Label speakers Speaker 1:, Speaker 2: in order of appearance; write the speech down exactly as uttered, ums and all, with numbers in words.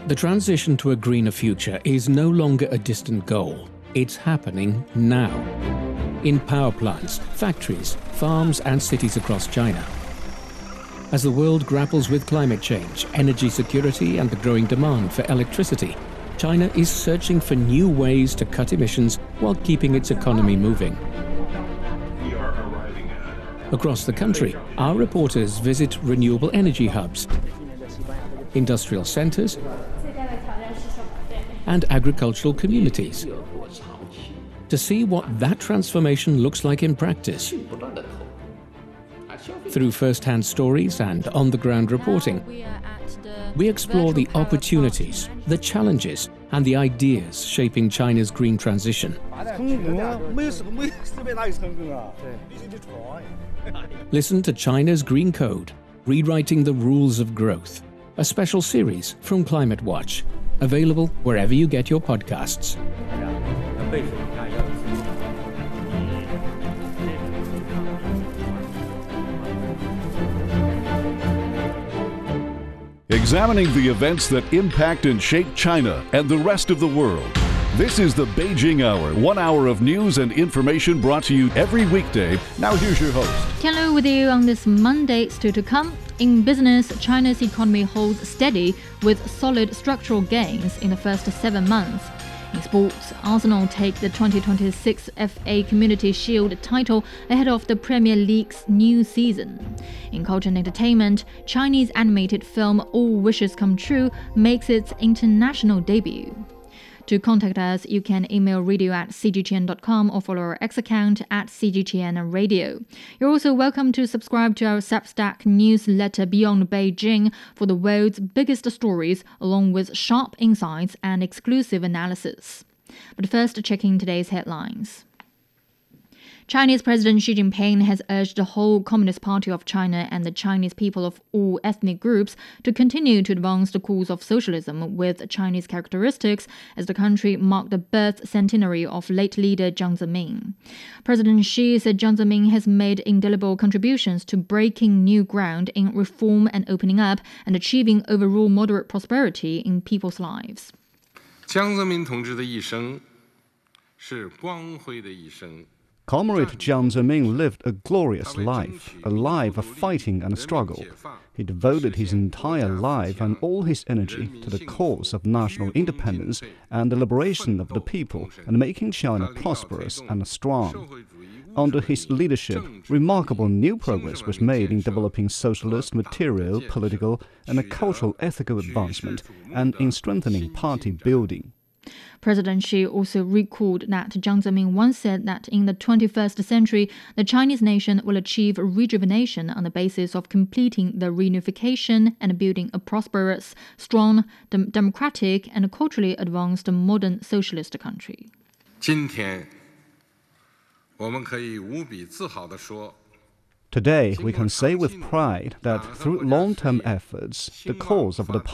Speaker 1: The transition to a greener future is no longer a distant goal. It's happening now. In power plants, factories, farms and cities across China. As the world grapples with climate change, energy security and the growing demand for electricity, China is searching for new ways to cut emissions while keeping its economy moving. Across the country, our reporters visit renewable energy hubs, industrial centers, and agricultural communities to see what that transformation looks like in practice. Through first-hand stories and on-the-ground reporting, we explore the opportunities, the challenges, and the ideas shaping China's green transition. Listen to China's Green Code, Rewriting the Rules of Growth, a special series from Climate Watch, available wherever you get your podcasts.
Speaker 2: Examining the events that impact and shape China and the rest of the world. This is the Beijing Hour, one hour of news and information brought to you every weekday. Now here's your host.
Speaker 3: Tian Lu with you on this Monday. Still to come. In business, China's economy holds steady with solid structural gains in the first seven months. In sports, Arsenal take the twenty twenty-six F A Community Shield title ahead of the Premier League's new season. In culture and entertainment, Chinese animated film All Wishes Come True makes its international debut. To contact us, you can email radio at c g t n dot com or follow our X account at c g t n radio. You're also welcome to subscribe to our Substack newsletter Beyond Beijing for the world's biggest stories, along with sharp insights and exclusive analysis. But first, checking today's headlines. Chinese President Xi Jinping has urged the whole Communist Party of China and the Chinese people of all ethnic groups to continue to advance the cause of socialism with Chinese characteristics as the country marked the birth centenary of late leader Jiang Zemin. President Xi said Jiang Zemin has made indelible contributions to breaking new ground in reform and opening up and achieving overall moderate prosperity in people's lives.
Speaker 4: 江泽民同志的一生是光辉的一生。
Speaker 5: Comrade Jiang Zemin lived a glorious life, a life of fighting and struggle. He devoted his entire life and all his energy to the cause of national independence and the liberation of the people and making China prosperous and strong. Under his leadership, remarkable new progress was made in developing socialist material, political, and cultural ethical advancement and in strengthening party building.
Speaker 3: President Xi also recalled that Jiang Zemin once said that in the twenty-first century, the Chinese nation will achieve rejuvenation on the basis of completing the reunification and building a prosperous, strong, dem- democratic, and culturally advanced modern socialist country.
Speaker 4: 今天，我们可以无比自豪地说。
Speaker 5: Today, we can say with pride that through long-term efforts, the cause of the